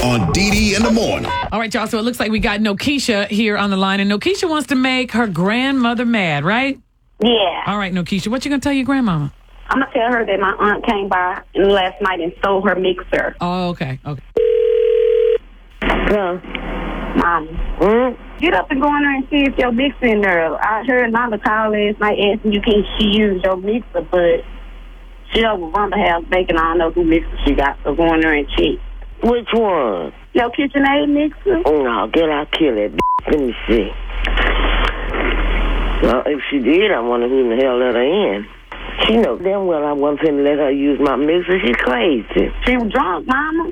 on Dee in the morning. All right, y'all. So it looks like we got Nokesha here on the line, and Nokesha wants to make her grandmother mad, right? Yeah. All right, Nokesha, what you gonna tell your grandmama? I'm going to tell her that my aunt came by last night and stole her mixer. Oh, okay. Mom. Get up and go in there and see if your mixer in there. I heard Nana call last night asking you can she use your mixer, but she over Rhonda house baking. I don't know who mixer she got, so go in there and check. Which one? Your KitchenAid mixer? Oh, no, I'll kill that bitch. Let me see. Well, if she did, I wonder who in the hell let her in. She know damn well I wasn't finna let her use my mixer. She's crazy. She was drunk, Mama.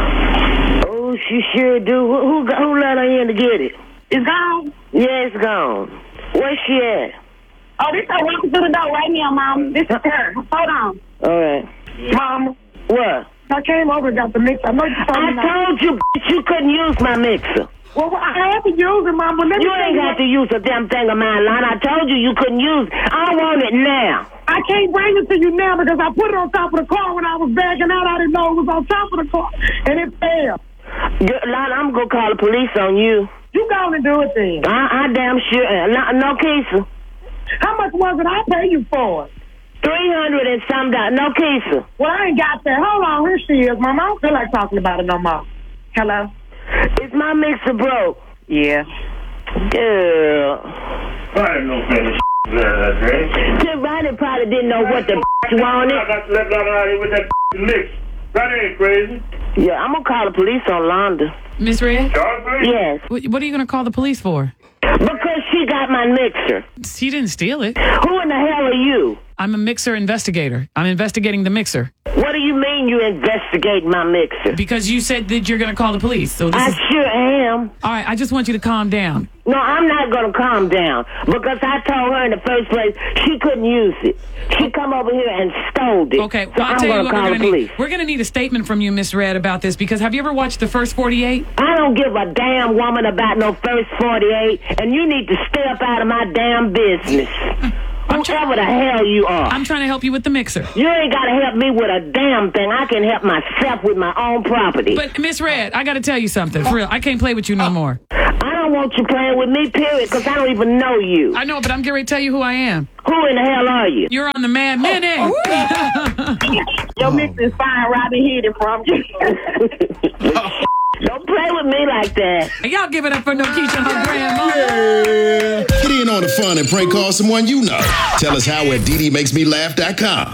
Oh, she sure do. Who let her in to get it? It's gone? Yeah, it's gone. Where's she at? Oh, this her walking through the door right now, Mama. This is her. Hold on. All right. Mama. What? I came over and got the mixer. I know you told me I told you, bitch, you couldn't use my mixer. Well, I have to use it, Mama. Let me You ain't got to use a damn thing of mine, Lon. I told you you couldn't use it. I want it now. I can't bring it to you now because I put it on top of the car when I was backing out. I didn't know it was on top of the car, and it fell. Lon, I'm going to call the police on you. You go and do it then. I damn sure. No, Keisha. How much was it I pay you for it? $300 and some dollars. No, Keisha. Well, I ain't got that. Hold on. Here she is, Mama. I don't feel like talking about it no more. Hello? Is my mixer broke? Yeah. Girl. I didn't know that. Ronnie probably didn't know what the wanted. I got to let out here with that mix. That ain't crazy. Yeah, I'm going to call the police on Londa. Miss Red? Yes. What are you gonna call the police for? Because she got my mixer. She didn't steal it. Who in the hell are you? I'm a mixer investigator. I'm investigating the mixer. What do you mean you investigate my mixer? Because you said that you're going to call the police. So I sure am. All right, I just want you to calm down. No, I'm not going to calm down because I told her in the first place she couldn't use it. She come over here and stole it. Okay, well, so I'll I'm tell you going what to call the police. We're going to need a statement from you, Miss Red, about this because have you ever watched The First 48? I don't give a damn woman about no First 48, and you need to stay up out of my damn business. Whoever the hell you are. I'm trying to help you with the mixer. You ain't got to help me with a damn thing. I can help myself with my own property. But, Miss Red, I got to tell you something. For real, I can't play with you no more. I don't want you playing with me, period, because I don't even know you. I know, but I'm getting ready to tell you who I am. Who in the hell are you? You're on the Mad Minute. Your mix is fine, Robbie hid it from you. Don't play with me like that. Y'all give it up for Nokesha and her grandma. Get in on the fun and prank call someone you know. Tell us how at DDMakesMeLaugh.com.